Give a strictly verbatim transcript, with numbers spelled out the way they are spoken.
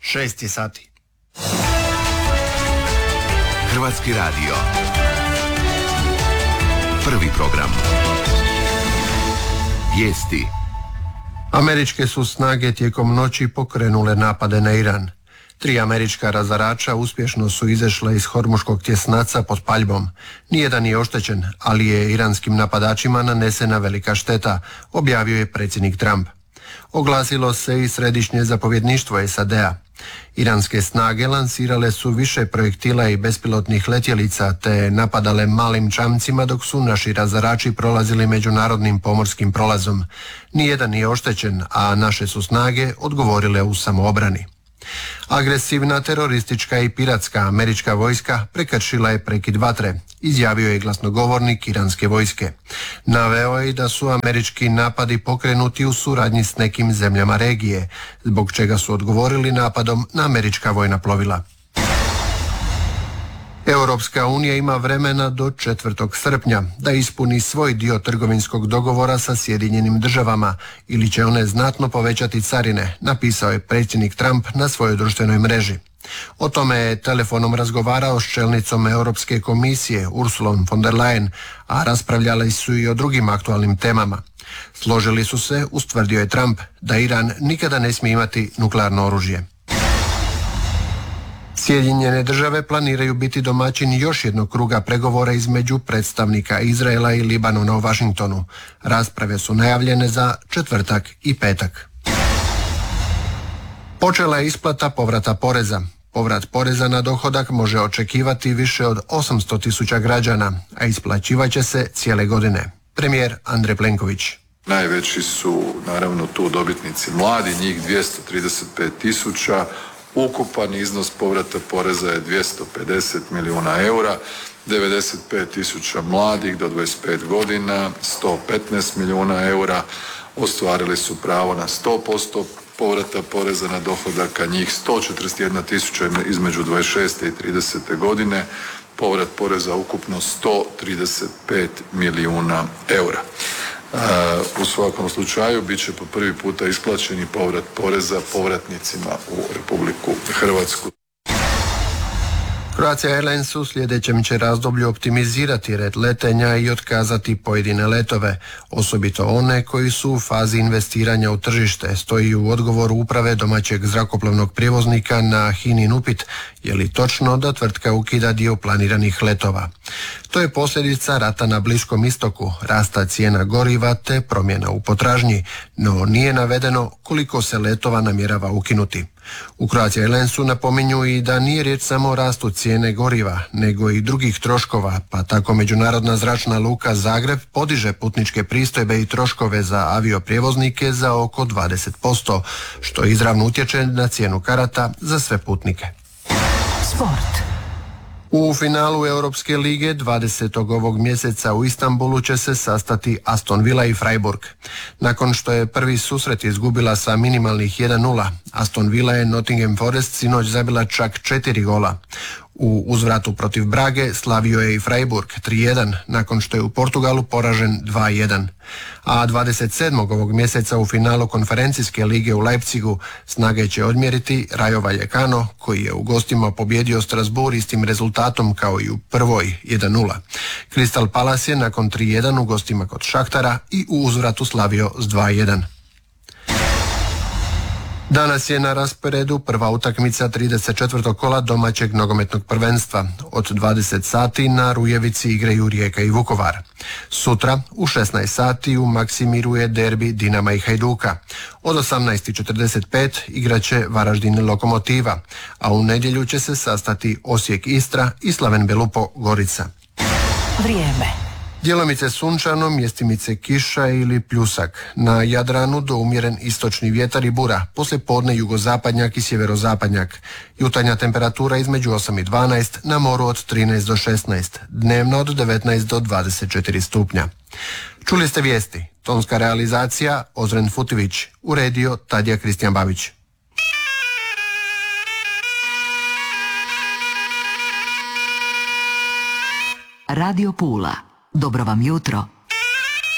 Šest je sati. Hrvatski radio. Prvi program. Vijesti. Američke su snage tijekom noći pokrenule napade na Iran. Tri američka razarača uspješno su izašla iz Hormuškog tjesnaca pod paljbom. Nijedan nije oštećen, ali je iranskim napadačima nanesena velika šteta, objavio je predsjednik Trump. Oglasilo se i središnje zapovjedništvo S A D-a. Iranske snage lansirale su više projektila i bespilotnih letjelica te napadale malim čamcima dok su naši razarači prolazili međunarodnim pomorskim prolazom. Nijedan nije oštećen, a naše su snage odgovorile u samoobrani. Agresivna teroristička i piratska američka vojska prekršila je prekid vatre, izjavio je glasnogovornik iranske vojske. Naveo je da su američki napadi pokrenuti u suradnji s nekim zemljama regije, zbog čega su odgovorili napadom na američka vojna plovila. Europska unija ima vremena do četvrtog srpnja da ispuni svoj dio trgovinskog dogovora sa Sjedinjenim državama ili će one znatno povećati carine, napisao je predsjednik Trump na svojoj društvenoj mreži. O tome je telefonom razgovarao s čelnicom Europske komisije Ursulom von der Leyen, a raspravljali su i o drugim aktualnim temama. Složili su se, ustvrdio je Trump, da Iran nikada ne smije imati nuklearno oružje. Sjedinjene države planiraju biti domaćini još jednog kruga pregovora između predstavnika Izraela i Libanona u Washingtonu. Rasprave su najavljene za četvrtak i petak. Počela je isplata povrata poreza. Povrat poreza na dohodak može očekivati više od osamsto tisuća građana, a isplaćivaće se cijele godine. Premijer Andrej Plenković. Najveći su naravno tu dobitnici mladi, njih dvjesto trideset pet tisuća. Ukupan iznos povrata poreza je dvjesto pedeset milijuna eura, devedeset pet tisuća mladih do dvadeset pet godina, sto petnaest milijuna eura, ostvarili su pravo na sto posto povrata poreza na dohodak, a njih sto četrdeset jedna tisuća između dvadeset šeste i tridesete godine, povrat poreza ukupno sto trideset pet milijuna eura. U svakom slučaju bit će po prvi puta isplaćeni povrat poreza povratnicima u Republiku Hrvatsku. Croatia Airlines u sljedećem će razdoblju optimizirati red letenja i otkazati pojedine letove, osobito one koji su u fazi investiranja u tržište, stoji u odgovoru uprave domaćeg zrakoplovnog prijevoznika na HINA-in upit je li točno da tvrtka ukida dio planiranih letova. To je posljedica rata na Bliskom istoku, rasta cijena goriva te promjena u potražnji, no nije navedeno koliko se letova namjerava ukinuti. U Croatia Airlinesu napominju i da nije riječ samo o rastu cijene goriva, nego i drugih troškova, pa tako Međunarodna zračna luka Zagreb podiže putničke pristojbe i troškove za avioprijevoznike za oko dvadeset posto, što izravno utječe na cijenu karata za sve putnike. Sport. U finalu Europske lige dvadesetog ovog mjeseca u Istanbulu će se sastati Aston Villa i Freiburg. Nakon što je prvi susret izgubila sa minimalnih jedan nula, Aston Villa je Nottingham Forest sinoć zabila čak četiri gola. U uzvratu protiv Brage slavio je i Freiburg tri jedan nakon što je u Portugalu poražen dva jedan. A dvadeset sedmog ovog mjeseca u finalu konferencijske lige u Leipzigu snage će odmjeriti Rayo Vallecano koji je u gostima pobjedio Strasbourg istim rezultatom kao i u prvoj jedan nula. Crystal Palace je nakon tri jedan u gostima kod Šahtara i u uzvratu slavio s dva jedan. Danas je na rasporedu prva utakmica trideset četvrtog kola domaćeg nogometnog prvenstva. Od dvadeset sati na Rujevici igraju Rijeka i Vukovar. Sutra u šesnaest sati u Maksimiru je derbi Dinama i Hajduka. Od osamnaest i četrdeset pet igraće Varaždin Lokomotiva, a u nedjelju će se sastati Osijek Istra i Slaven Belupo Gorica. Vrijeme. Djelomice sunčano, mjestimice kiša ili pljusak. Na Jadranu do umjeren istočni vjetar i bura, poslije podne jugozapadnjak i sjeverozapadnjak. Jutarnja temperatura između osam i dvanaest, na moru od trinaest do šesnaest, dnevno od devetnaest do dvadeset četiri stupnja. Čuli ste vijesti, tonska realizacija Ozren Futivić, uredio Tadija Kristijan Babić. Radio Pula. Dobro vam jutro.